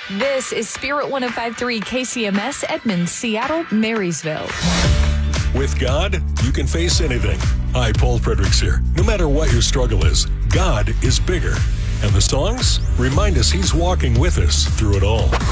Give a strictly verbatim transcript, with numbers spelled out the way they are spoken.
This is Spirit one oh five point three K C M S, Edmonds, Seattle, Marysville. With God, you can face anything. Hi, Paul Fredericks here. No matter what your struggle is, God is bigger. And the songs remind us He's walking with us through it all.